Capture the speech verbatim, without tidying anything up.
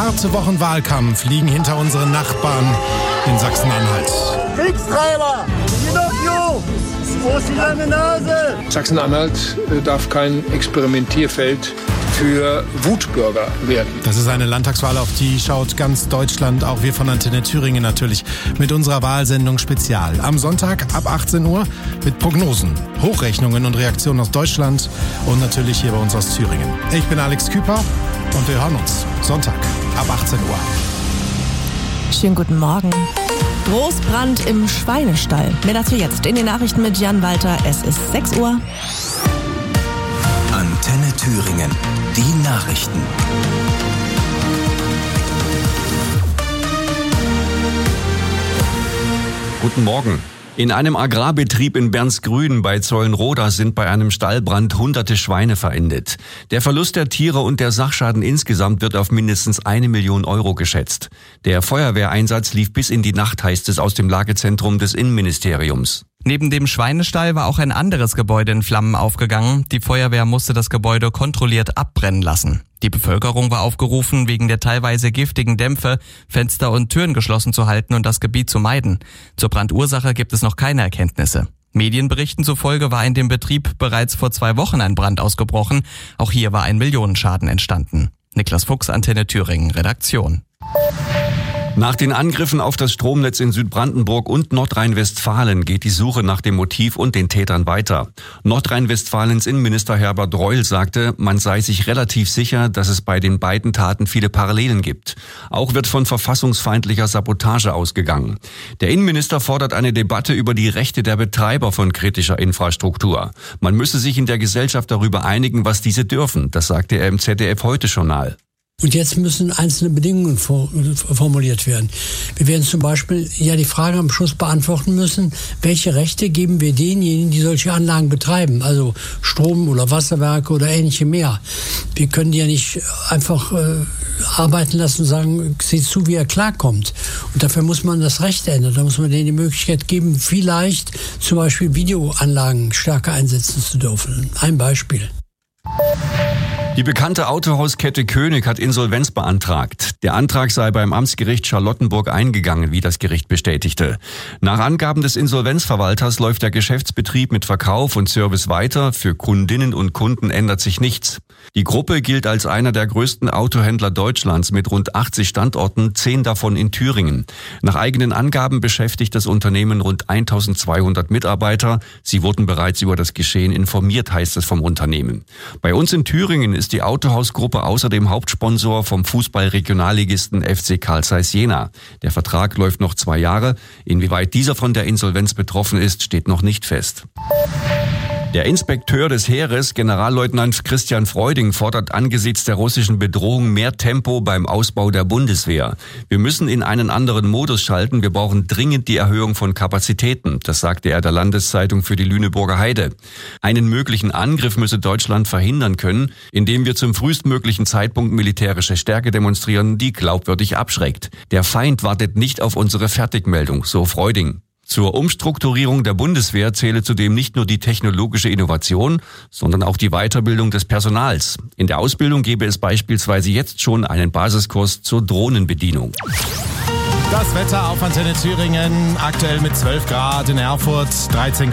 Harte Wochen Wahlkampf liegen hinter unseren Nachbarn in Sachsen-Anhalt. Kriegstreiber! Pinocchio! Wo ist die lange Nase? Sachsen-Anhalt darf kein Experimentierfeld für Wutbürger werden. Das ist eine Landtagswahl, auf die schaut ganz Deutschland, auch wir von Antenne Thüringen natürlich, mit unserer Wahlsendung Spezial. Am Sonntag ab achtzehn Uhr mit Prognosen, Hochrechnungen und Reaktionen aus Deutschland und natürlich hier bei uns aus Thüringen. Ich bin Alex Küper und wir hören uns Sonntag ab achtzehn Uhr. Schönen guten Morgen. Großbrand im Schweinestall. Mehr dazu jetzt in den Nachrichten mit Jan Walter. Es ist sechs Uhr. Antenne Thüringen. Die Nachrichten. Guten Morgen. In einem Agrarbetrieb in Bernsgrün bei Zeulenroda sind bei einem Stallbrand hunderte Schweine verendet. Der Verlust der Tiere und der Sachschaden insgesamt wird auf mindestens eine Million Euro geschätzt. Der Feuerwehreinsatz lief bis in die Nacht, heißt es aus dem Lagezentrum des Innenministeriums. Neben dem Schweinestall war auch ein anderes Gebäude in Flammen aufgegangen. Die Feuerwehr musste das Gebäude kontrolliert abbrennen lassen. Die Bevölkerung war aufgerufen, wegen der teilweise giftigen Dämpfe Fenster und Türen geschlossen zu halten und das Gebiet zu meiden. Zur Brandursache gibt es noch keine Erkenntnisse. Medienberichten zufolge war in dem Betrieb bereits vor zwei Wochen ein Brand ausgebrochen. Auch hier war ein Millionenschaden entstanden. Niklas Fuchs, Antenne Thüringen, Redaktion. Nach den Angriffen auf das Stromnetz in Südbrandenburg und Nordrhein-Westfalen geht die Suche nach dem Motiv und den Tätern weiter. Nordrhein-Westfalens Innenminister Herbert Reul sagte, man sei sich relativ sicher, dass es bei den beiden Taten viele Parallelen gibt. Auch wird von verfassungsfeindlicher Sabotage ausgegangen. Der Innenminister fordert eine Debatte über die Rechte der Betreiber von kritischer Infrastruktur. Man müsse sich in der Gesellschaft darüber einigen, was diese dürfen. Das sagte er im Z D F-Heute-Journal. Und jetzt müssen einzelne Bedingungen formuliert werden. Wir werden zum Beispiel ja die Frage am Schluss beantworten müssen, welche Rechte geben wir denjenigen, die solche Anlagen betreiben, also Strom- oder Wasserwerke oder ähnliche mehr. Wir können die ja nicht einfach äh, arbeiten lassen und sagen, seht zu, wie er klarkommt. Und dafür muss man das Recht ändern. Da muss man denen die Möglichkeit geben, vielleicht zum Beispiel Videoanlagen stärker einsetzen zu dürfen. Ein Beispiel. Die bekannte Autohauskette König hat Insolvenz beantragt. Der Antrag sei beim Amtsgericht Charlottenburg eingegangen, wie das Gericht bestätigte. Nach Angaben des Insolvenzverwalters läuft der Geschäftsbetrieb mit Verkauf und Service weiter. Für Kundinnen und Kunden ändert sich nichts. Die Gruppe gilt als einer der größten Autohändler Deutschlands mit rund achtzig Standorten, zehn davon in Thüringen. Nach eigenen Angaben beschäftigt das Unternehmen rund eintausendzweihundert Mitarbeiter. Sie wurden bereits über das Geschehen informiert, heißt es vom Unternehmen. Bei uns in Thüringen ist die Autohausgruppe außerdem Hauptsponsor vom Fußball-Regionalligisten F C Carl Zeiss Jena. Der Vertrag läuft noch zwei Jahre. Inwieweit dieser von der Insolvenz betroffen ist, steht noch nicht fest. Der Inspekteur des Heeres, Generalleutnant Christian Freuding, fordert angesichts der russischen Bedrohung mehr Tempo beim Ausbau der Bundeswehr. Wir müssen in einen anderen Modus schalten. Wir brauchen dringend die Erhöhung von Kapazitäten. Das sagte er der Landeszeitung für die Lüneburger Heide. Einen möglichen Angriff müsse Deutschland verhindern können, indem wir zum frühestmöglichen Zeitpunkt militärische Stärke demonstrieren, die glaubwürdig abschreckt. Der Feind wartet nicht auf unsere Fertigmeldung, so Freuding. Zur Umstrukturierung der Bundeswehr zähle zudem nicht nur die technologische Innovation, sondern auch die Weiterbildung des Personals. In der Ausbildung gäbe es beispielsweise jetzt schon einen Basiskurs zur Drohnenbedienung. Das Wetter auf Antenne Thüringen, aktuell mit zwölf Grad in Erfurt, dreizehn Grad.